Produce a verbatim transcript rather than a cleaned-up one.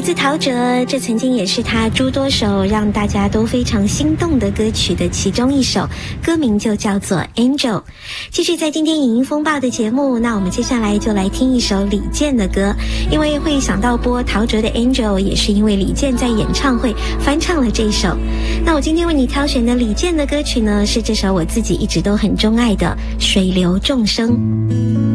自陶喆，这曾经也是他诸多首让大家都非常心动的歌曲的其中一首，歌名就叫做 Angel。 继续在今天影音风暴的节目，那我们接下来就来听一首李健的歌。因为会想到播陶喆的 Angel， 也是因为李健在演唱会翻唱了这首。那我今天为你挑选的李健的歌曲呢，是这首我自己一直都很钟爱的《水流众生》。